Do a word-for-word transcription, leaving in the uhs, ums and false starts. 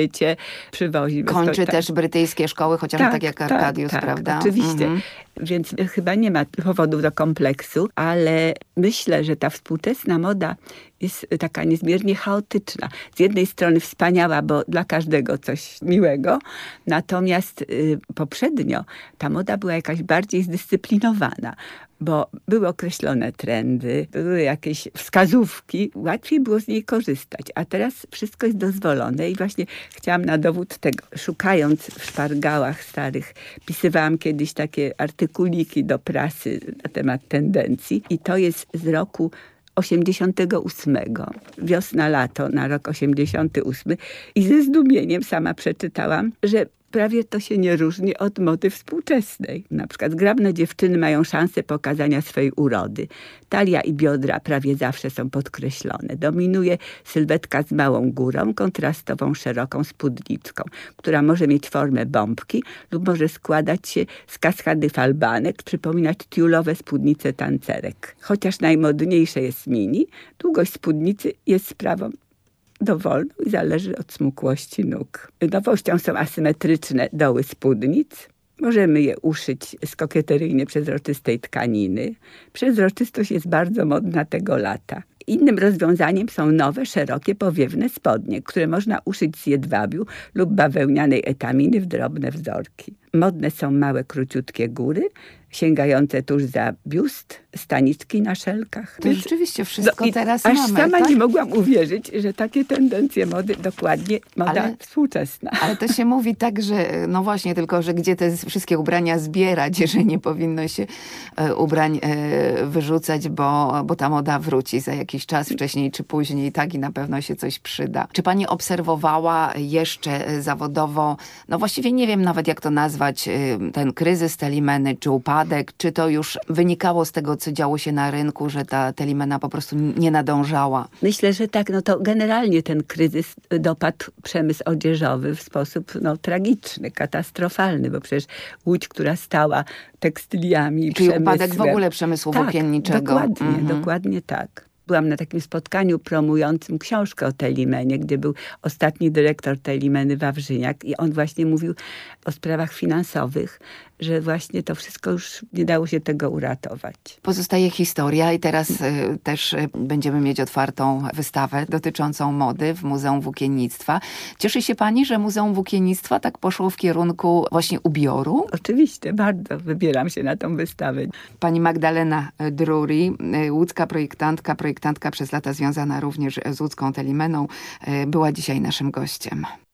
cię przywozi. Kończy tak. też brytyjskie szkoły, chociażby tak, tak jak Arkadiusz, tak, prawda? Tak, oczywiście. Mhm. Więc chyba nie ma powodów do kompleksu, ale myślę, że ta współczesna moda jest taka niezmiernie chaotyczna. Z jednej strony wspaniała, bo dla każdego coś miłego, natomiast y, poprzednio ta moda była jakaś bardziej zdyscyplinowana, bo były określone trendy, były jakieś wskazówki, łatwiej było z niej korzystać, a teraz wszystko jest dozwolone i właśnie chciałam na dowód tego, szukając w szpargałach starych, pisywałam kiedyś takie artykuliki do prasy na temat tendencji i to jest z roku osiemdziesiątego ósmego. Wiosna, lato na rok osiemdziesiąty ósmy i ze zdumieniem sama przeczytałam, że prawie to się nie różni od mody współczesnej. Na przykład zgrabne dziewczyny mają szansę pokazania swej urody. Talia i biodra prawie zawsze są podkreślone. Dominuje sylwetka z małą górą, kontrastową szeroką spódniczką, która może mieć formę bombki lub może składać się z kaskady falbanek, przypominać tiulowe spódnice tancerek. Chociaż najmodniejsze jest mini, długość spódnicy jest sprawą dowolną i zależy od smukłości nóg. Nowością są asymetryczne doły spódnic. Możemy je uszyć z kokieteryjnie przezroczystej tkaniny. Przezroczystość jest bardzo modna tego lata. Innym rozwiązaniem są nowe, szerokie, powiewne spodnie, które można uszyć z jedwabiu lub bawełnianej etaminy w drobne wzorki. Modne są małe, króciutkie góry, sięgające tuż za biust, staniczki na szelkach. To Więc, rzeczywiście wszystko no, teraz aż mamy. Aż sama tak? nie mogłam uwierzyć, że takie tendencje mody dokładnie moda ale, współczesna. Ale to się mówi tak, że no właśnie, tylko że gdzie te wszystkie ubrania zbierać, że nie powinno się e, ubrań e, wyrzucać, bo, bo ta moda wróci za jakiś czas, wcześniej czy później, tak i na pewno się coś przyda. Czy pani obserwowała jeszcze zawodowo, no właściwie nie wiem nawet jak to nazwać, ten kryzys Telimeny, czy upadek, czy to już wynikało z tego, co działo się na rynku, że ta Telimena po prostu nie nadążała? Myślę, że tak. No to generalnie ten kryzys dopadł przemysł odzieżowy w sposób no, tragiczny, katastrofalny, bo przecież Łódź, która stała tekstyliami i Czyli przemysłem. upadek w ogóle przemysłu tak, włókienniczego. Dokładnie, mhm. dokładnie tak. Byłam na takim spotkaniu promującym książkę o Telimenie, gdzie był ostatni dyrektor Telimeny Wawrzyniak i on właśnie mówił o sprawach finansowych, że właśnie to wszystko już nie dało się tego uratować. Pozostaje historia i teraz y, też y, będziemy mieć otwartą wystawę dotyczącą mody w Muzeum Włókiennictwa. Cieszy się pani, że Muzeum Włókiennictwa tak poszło w kierunku właśnie ubioru? Oczywiście, bardzo wybieram się na tą wystawę. Pani Magdalena Drury, y, łódzka projektantka, projektantka przez lata związana również z łódzką Telimeną, y, była dzisiaj naszym gościem.